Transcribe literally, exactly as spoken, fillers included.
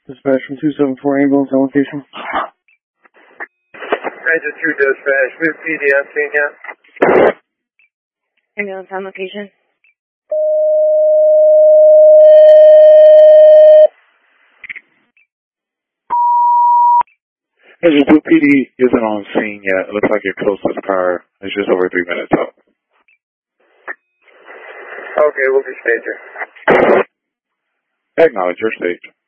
Dispatch from two seven four ambulance on location. Ranger two dispatch, we have P D on scene yet? Ambulance on location. Ranger two, P D isn't on scene yet. It looks like your closest car is just over three minutes out. Okay, we'll be staging. Acknowledge your stage.